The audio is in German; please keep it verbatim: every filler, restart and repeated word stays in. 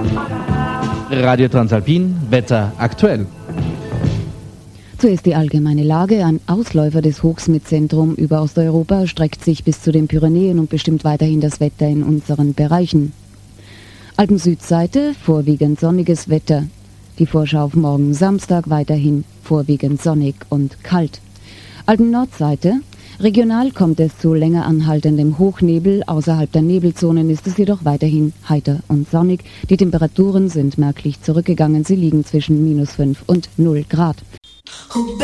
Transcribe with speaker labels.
Speaker 1: Radio Transalpin, Wetter aktuell.
Speaker 2: Zuerst die allgemeine Lage. Ein Ausläufer des Hochsmitzentrum über Osteuropa streckt sich bis zu den Pyrenäen und bestimmt weiterhin das Wetter in unseren Bereichen. Alpen-Südseite, vorwiegend sonniges Wetter. Die Vorschau auf morgen Samstag weiterhin vorwiegend sonnig und kalt. Alpen-Nordseite, regional kommt es zu länger anhaltendem Hochnebel. Außerhalb der Nebelzonen ist es jedoch weiterhin heiter und sonnig. Die Temperaturen sind merklich zurückgegangen. Sie liegen zwischen minus fünf und null Grad.